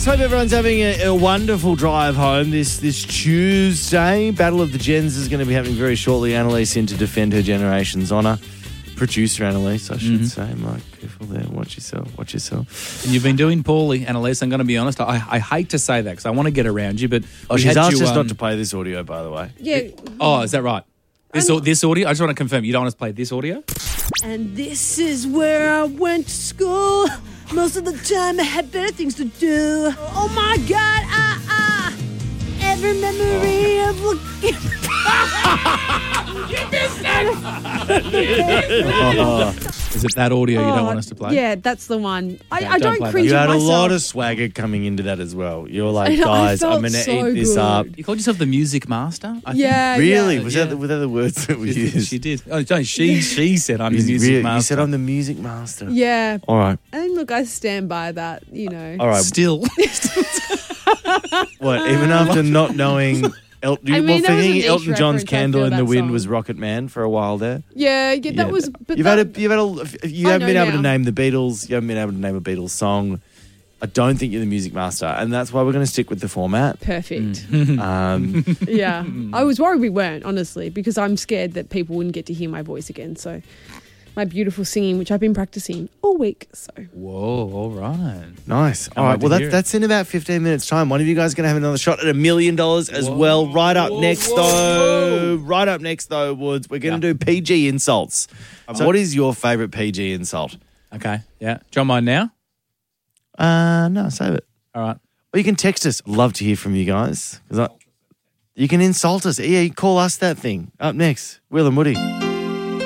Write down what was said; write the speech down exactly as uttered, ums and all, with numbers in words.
guys. Hope everyone's having a, a wonderful drive home this this Tuesday. Battle of the Gens is going to be happening very shortly. Annalise in to defend her generation's honour. Producer Annalise, I should mm-hmm. say. Mike, careful there. Watch yourself. Watch yourself. You've been doing poorly, Annalise. I'm going to be honest. I, I hate to say that because I want to get around you, but oh, she's asked you, us um, not to play this audio, by the way. Yeah. It, oh, is that right? This this audio? I just want to confirm. You don't want us to play this audio? And this is where I went to school. Most of the time I had better things to do. Oh my God, ah, ah. Every memory oh. of looking. You missed it! oh. Is it that audio you don't oh, want us to play? Yeah, that's the one. I, okay, I don't, don't cringe You had myself. a lot of swagger coming into that as well. You're like, know, guys, I'm going to so eat this good. up. You called yourself the music master? I yeah. Think. Really? Yeah. Was, yeah. That the, were that the words that we she, used? She did. Oh, no, she, she said I'm the music really, master. You said I'm the music master. Yeah. All right. And look, I stand by that, you know. All right. Still. What, even after not knowing... El- I mean, well, that was a thinking niche Elton John's reference, I Candle feel in the that Wind song. was Rocket Man for a while there. Yeah, yeah, that Yeah. was... But you've that, had a, you've had a, you I haven't been know able to now. name the Beatles. You haven't been able to name a Beatles song. I don't think you're the music master, and that's why we're going to stick with the format. Perfect. Um, Yeah. I was worried we weren't, honestly, because I'm scared that people wouldn't get to hear my voice again. So my beautiful singing, which I've been practicing all week. So Whoa, all right. nice. Can't All right. wait to Well, hear that, it. that's in about fifteen minutes' time. One of you guys is going to have another shot at a million dollars as Whoa, well. Right up whoa, next, whoa, though. whoa. Right up next, though, Woods. We're going to Yeah. do P G insults. So- what is your favourite P G insult? Okay, yeah. Do you mind now? Uh, no, save it. All right. Or you can text us. Love to hear from you guys. 'Cause I, you can insult us. Yeah, you call us that thing. Up next, Will and Woody.